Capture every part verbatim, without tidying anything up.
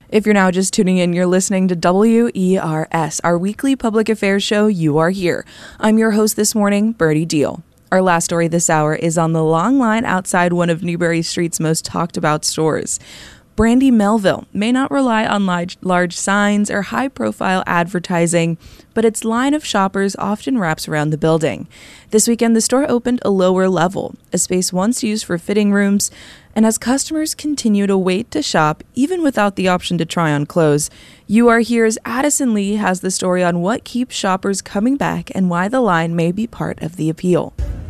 If you're now just tuning in, you're listening to W E R S, our weekly public affairs show, You Are Here. I'm your host this morning, Birdie Deal. Our last story this hour is on the long line outside one of Newbury Street's most talked about stores. Brandy Melville may not rely on large, large signs or high-profile advertising, but its line of shoppers often wraps around the building. This weekend, the store opened a lower level, a space once used for fitting rooms, and as customers continue to wait to shop, even without the option to try on clothes, You Are Here's Addison Lee has the story on what keeps shoppers coming back and why the line may be part of the appeal.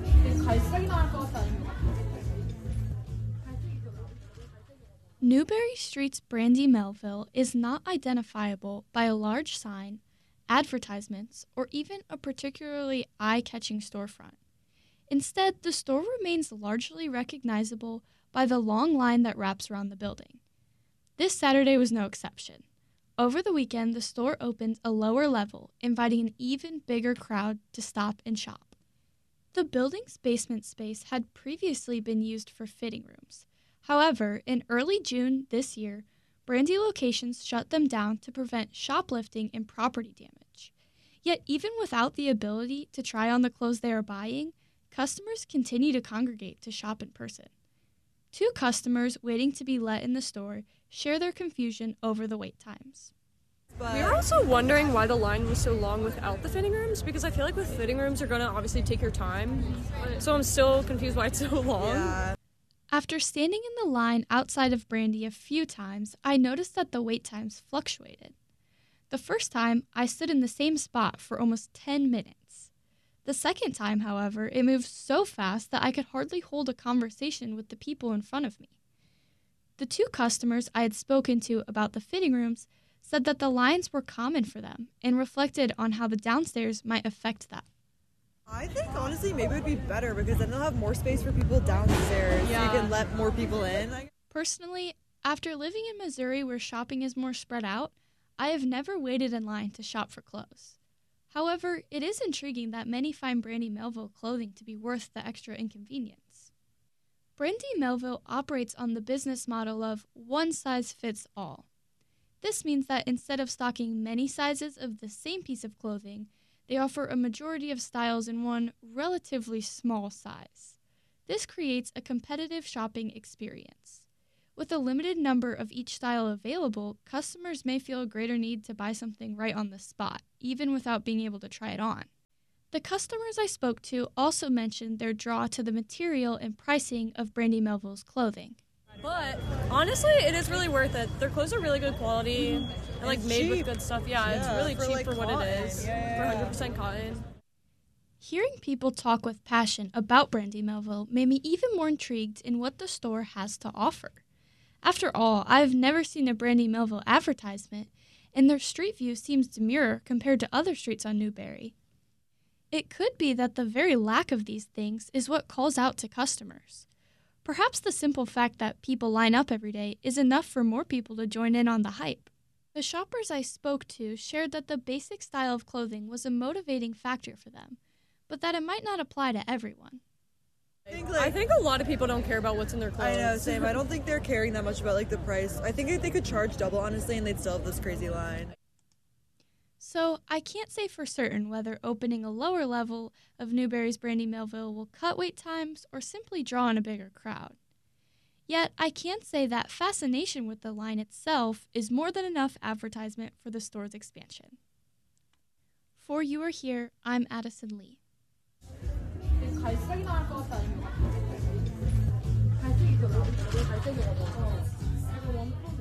Newbury Street's Brandy Melville is not identifiable by a large sign, advertisements, or even a particularly eye-catching storefront. Instead, the store remains largely recognizable by the long line that wraps around the building. This Saturday was no exception. Over the weekend, the store opened a lower level, inviting an even bigger crowd to stop and shop. The building's basement space had previously been used for fitting rooms. However, in early June this year, Brandy locations shut them down to prevent shoplifting and property damage. Yet even without the ability to try on the clothes they are buying, customers continue to congregate to shop in person. Two customers waiting to be let in the store share their confusion over the wait times. But we were also wondering why the line was so long without the fitting rooms, because I feel like with fitting rooms, you're going to obviously take your time. So I'm still confused why it's so long. Yeah. After standing in the line outside of Brandy a few times, I noticed that the wait times fluctuated. The first time, I stood in the same spot for almost ten minutes. The second time, however, it moved so fast that I could hardly hold a conversation with the people in front of me. The two customers I had spoken to about the fitting rooms said that the lines were common for them and reflected on how the downstairs might affect that. I think, honestly, maybe it would be better because then they'll have more space for people downstairs. Yeah. So you can let more people in. Personally, after living in Missouri where shopping is more spread out, I have never waited in line to shop for clothes. However, it is intriguing that many find Brandy Melville clothing to be worth the extra inconvenience. Brandy Melville operates on the business model of one size fits all. This means that instead of stocking many sizes of the same piece of clothing, they offer a majority of styles in one relatively small size. This creates a competitive shopping experience. With a limited number of each style available, customers may feel a greater need to buy something right on the spot, even without being able to try it on. The customers I spoke to also mentioned their draw to the material and pricing of Brandy Melville's clothing. But honestly, it is really worth it. Their clothes are really good quality and like It's made cheap. with good stuff. Yeah, Yeah, it's really for, cheap like, for what cotton. it is. Yeah, yeah, For one yeah. hundred percent cotton. Hearing people talk with passion about Brandy Melville made me even more intrigued in what the store has to offer. After all, I have never seen a Brandy Melville advertisement, and their street view seems demure compared to other streets on Newbury. It could be that the very lack of these things is what calls out to customers. Perhaps the simple fact that people line up every day is enough for more people to join in on the hype. The shoppers I spoke to shared that the basic style of clothing was a motivating factor for them, but that it might not apply to everyone. I think, I like, think a lot of people don't care about what's in their clothes. I know, same. I don't think they're caring that much about like the price. I think they could charge double, honestly, and they'd still have this crazy line. So I can't say for certain whether opening a lower level of Newbury's Brandy Melville will cut wait times or simply draw in a bigger crowd. Yet I can say that fascination with the line itself is more than enough advertisement for the store's expansion. For You Are Here, I'm Addison Lee. 갈색이 나을 것 같아. 갈색이 나을 갈색이 나을 것 같아.